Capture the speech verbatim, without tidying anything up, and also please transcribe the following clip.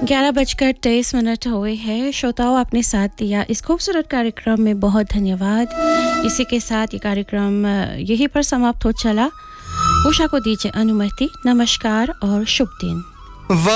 ग्यारह बजकर तेईस मिनट हुए हैं। श्रोताओं, आपने साथ दिया इस खूबसूरत कार्यक्रम में बहुत धन्यवाद। इसी के साथ ये कार्यक्रम यहीं पर समाप्त हो चला। उषा को दीजिए अनुमति। नमस्कार और शुभ दिन।